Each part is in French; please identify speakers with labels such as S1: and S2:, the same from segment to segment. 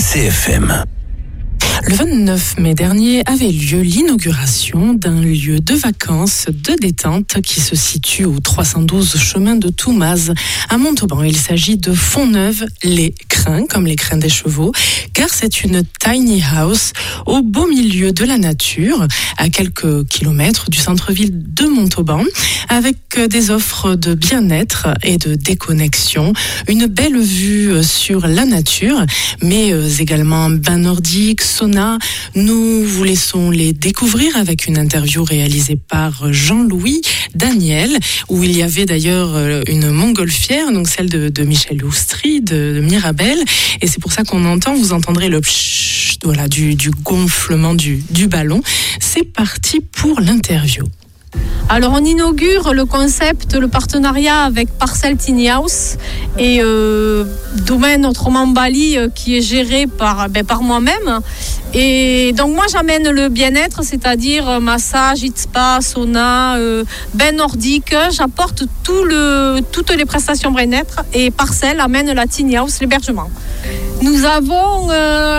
S1: CFM.
S2: Le 29 mai dernier avait lieu l'inauguration d'un lieu de vacances, de détente qui se situe au 312 chemin de Toumaz à Montauban. Il s'agit de Fontneuve-les-Crins, comme les crins des chevaux, car c'est une tiny house au beau milieu de la nature, à quelques kilomètres du centre-ville de Montauban, avec des offres de bien-être et de déconnexion, une belle vue sur la nature, mais également un bain nordique, sauna. Nous vous laissons les découvrir avec une interview réalisée par Jean-Louis Daniel, où il y avait d'ailleurs une montgolfière, donc celle de Michel Oustry, de Mirabel, et c'est pour ça qu'on entend, vous entendrez le pshhh, voilà, du gonflement du ballon. C'est parti pour l'interview.
S3: Alors on inaugure le concept, le partenariat avec Parcel Tiny House et Domaine Autrement Bali qui est géré par moi-même. Et donc moi j'amène le bien-être, c'est-à-dire massage, hit spa, sauna, bain nordique. J'apporte toutes les prestations bien-être et Parcel amène la Tiny House, l'hébergement. Nous avons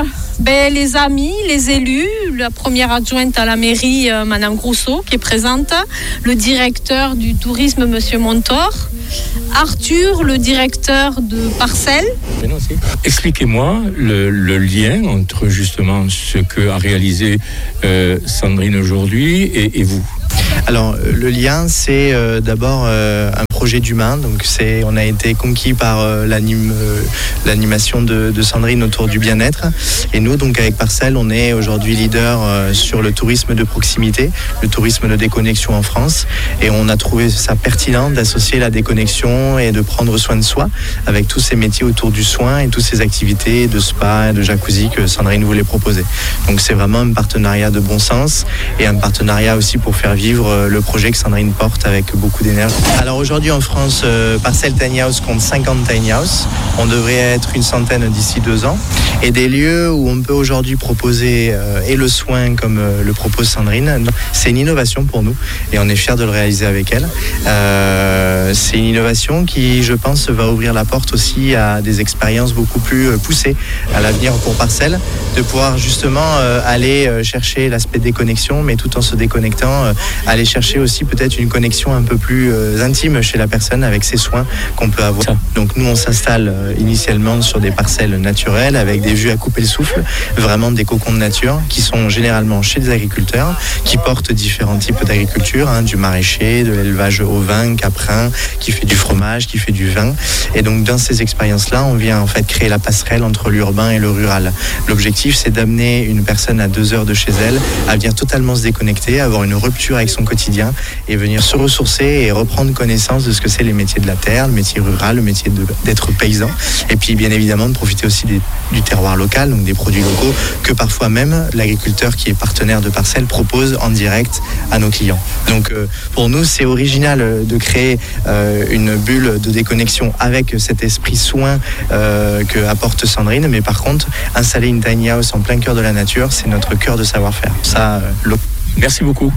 S3: les amis, les élus, la première adjointe à la mairie, Madame Grousseau, qui est présente, le directeur du tourisme, Monsieur Montor, Arthur, le directeur de Parcel.
S4: Expliquez-moi le lien entre justement ce qu'a réalisé Sandrine aujourd'hui et vous.
S5: Alors le lien, c'est d'abord un projet d'humain. Donc on a été conquis par l'animation de Sandrine autour du bien-être. Et nous, donc avec Parcel, on est aujourd'hui leader sur le tourisme de proximité, le tourisme de déconnexion en France. Et on a trouvé ça pertinent d'associer la déconnexion et de prendre soin de soi avec tous ces métiers autour du soin et toutes ces activités de spa et de jacuzzi que Sandrine voulait proposer. Donc c'est vraiment un partenariat de bon sens et un partenariat aussi pour faire vivre le projet que Sandrine porte avec beaucoup d'énergie. Alors aujourd'hui en France, Parcel Tiny House compte 50 Tiny House. On devrait être une centaine d'ici 2 ans. Et des lieux où on peut aujourd'hui proposer et le soin comme le propose Sandrine, c'est une innovation pour nous et on est fiers de le réaliser avec elle. C'est une innovation qui, je pense, va ouvrir la porte aussi à des expériences beaucoup plus poussées à l'avenir pour Parcel, de pouvoir justement aller chercher l'aspect déconnexion, mais tout en se déconnectant, aller chercher aussi peut-être une connexion un peu plus intime chez la personne avec ses soins qu'on peut avoir. Donc nous, on s'installe initialement sur des parcelles naturelles avec des vues à couper le souffle, vraiment des cocons de nature qui sont généralement chez des agriculteurs qui portent différents types d'agriculture, du maraîcher, de l'élevage ovin, caprin, qui fait du fromage, qui fait du vin. Et donc dans ces expériences-là, on vient en fait créer la passerelle entre l'urbain et le rural. L'objectif, c'est d'amener une personne à 2 heures de chez elle à venir totalement se déconnecter, avoir une rupture avec son quotidien et venir se ressourcer et reprendre connaissance de ce que c'est les métiers de la terre, le métier rural, le métier d'être paysan. Et puis bien évidemment de profiter aussi du terroir local, donc des produits locaux que parfois même l'agriculteur qui est partenaire de Parcel propose en direct à nos clients. Donc pour nous, c'est original de créer une bulle de déconnexion avec cet esprit soin que apporte Sandrine, mais par contre, installer une tiny house en plein cœur de la nature, c'est notre cœur de savoir-faire. Ça,
S4: Merci beaucoup.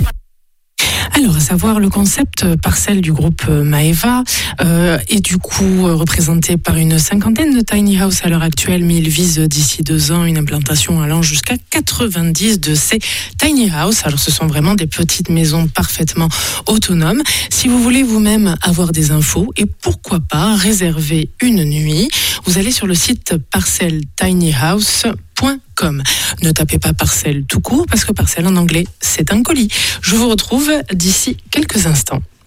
S2: Alors, à savoir, le concept Parcel du groupe Maeva est du coup représenté par une cinquantaine de tiny house à l'heure actuelle, mais il vise d'ici 2 ans une implantation allant jusqu'à 90 de ces tiny house. Alors, ce sont vraiment des petites maisons parfaitement autonomes. Si vous voulez vous-même avoir des infos et pourquoi pas réserver une nuit, vous allez sur le site parceltinyhouse.com. Ne tapez pas Parcel tout court parce que Parcel en anglais, c'est un colis. Je vous retrouve d'ici quelques instants.